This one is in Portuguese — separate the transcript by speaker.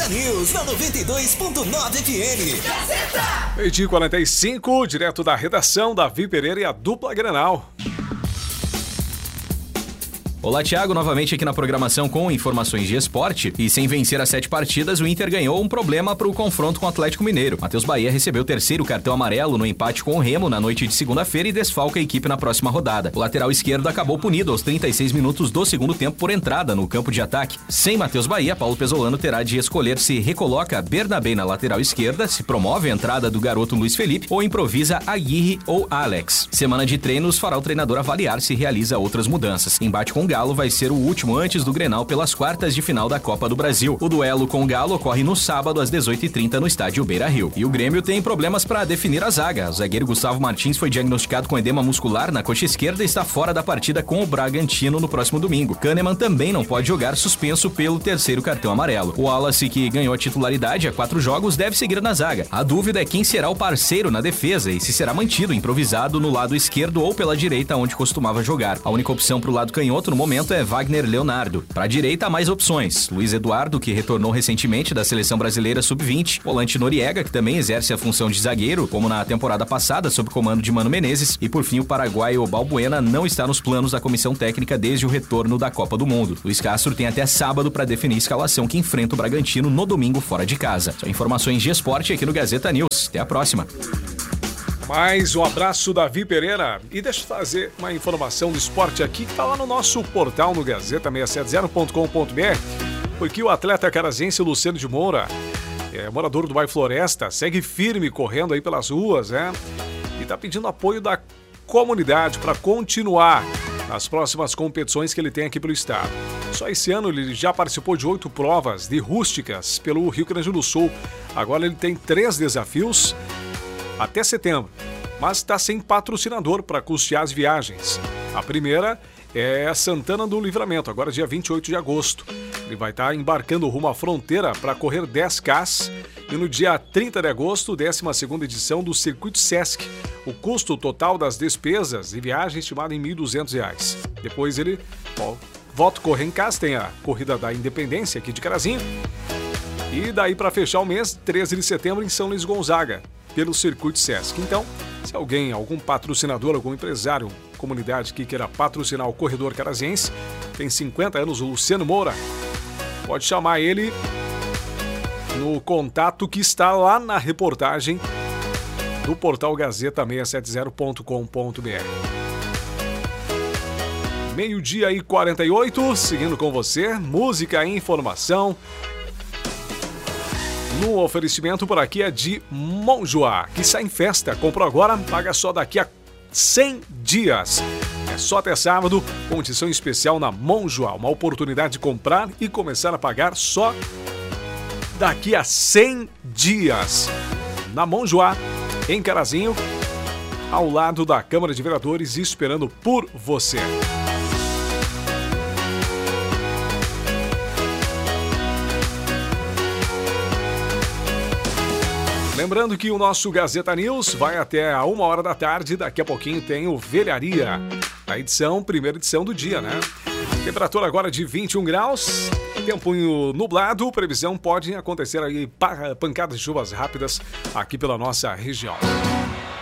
Speaker 1: News na 92.9 FM.
Speaker 2: Gazeta! Meio-dia 45, direto da redação, Davi Pereira e a dupla Grenal.
Speaker 3: Olá, Thiago, novamente aqui na programação com informações de esporte. E sem vencer as 7 partidas, o Inter ganhou um problema para o confronto com o Atlético Mineiro. Matheus Bahia recebeu o 3º cartão amarelo no empate com o Remo na noite de segunda-feira e desfalca a equipe na próxima rodada. O lateral esquerdo acabou punido aos 36 minutos do segundo tempo por entrada no campo de ataque. Sem Matheus Bahia, Paulo Pesolano terá de escolher se recoloca Bernabé na lateral esquerda, se promove a entrada do garoto Luiz Felipe ou improvisa Aguirre ou Alex. Semana de treinos fará o treinador avaliar se realiza outras mudanças. Embate com o Galo vai ser o último antes do Grenal pelas quartas de final da Copa do Brasil. O duelo com o Galo ocorre no sábado às 18h30 no estádio Beira-Rio. E o Grêmio tem problemas para definir a zaga. O zagueiro Gustavo Martins foi diagnosticado com edema muscular na coxa esquerda e está fora da partida com o Bragantino no próximo domingo. Kahneman também não pode jogar, suspenso pelo 3º cartão amarelo. O Wallace, que ganhou a titularidade há 4 jogos, deve seguir na zaga. A dúvida é quem será o parceiro na defesa e se será mantido improvisado no lado esquerdo ou pela direita, onde costumava jogar. A única opção para o lado canhoto no momento é Wagner Leonardo. Para a direita há mais opções. Luiz Eduardo, que retornou recentemente da Seleção Brasileira Sub-20. Volante Noriega, que também exerce a função de zagueiro, como na temporada passada, sob comando de Mano Menezes. E por fim, o paraguaio Balbuena não está nos planos da comissão técnica desde o retorno da Copa do Mundo. Luiz Castro tem até sábado para definir a escalação que enfrenta o Bragantino no domingo fora de casa. São informações de esporte aqui no Gazeta News. Até a próxima.
Speaker 2: Mais um abraço, Davi Pereira. E deixa eu fazer uma informação do esporte aqui que está lá no nosso portal no Gazeta670.com.br, porque o atleta carazense Luciano de Moura, morador do bairro Floresta, segue firme correndo aí pelas ruas, né? E está pedindo apoio da comunidade para continuar nas próximas competições que ele tem aqui pelo estado. Só esse ano ele já participou de 8 provas de rústicas pelo Rio Grande do Sul. Agora ele tem 3 desafios até setembro, mas está sem patrocinador para custear as viagens. A primeira é Santana do Livramento, agora dia 28 de agosto. Ele vai estar embarcando rumo à fronteira para correr 10K e no dia 30 de agosto, 12ª edição do Circuito Sesc. O custo total das despesas de viagem estimado em R$ 1.200. Depois ele volta a correr em casa, tem a Corrida da Independência aqui de Carazinho. E daí para fechar o mês, 13 de setembro em São Luís Gonzaga, pelo Circuito Sesc. Então, se alguém, algum patrocinador, algum empresário, comunidade que queira patrocinar o corredor carazense, tem 50 anos, o Luciano Moura, pode chamar ele no contato que está lá na reportagem do portal Gazeta670.com.br. Meio-dia e 48, seguindo com você, música e informação. No oferecimento por aqui é de Monjoá, que sai em festa. Comprou agora, paga só daqui a 100 dias. É só até sábado, condição especial na Monjoá. Uma oportunidade de comprar e começar a pagar só daqui a 100 dias. Na Monjoá, em Carazinho, ao lado da Câmara de Vereadores, esperando por você. Lembrando que o nosso Gazeta News vai até a 1h da tarde. Daqui a pouquinho tem o Velharia, a primeira edição do dia, né? Temperatura agora de 21 graus, tempo nublado, previsão pode acontecer aí pancadas de chuvas rápidas aqui pela nossa região.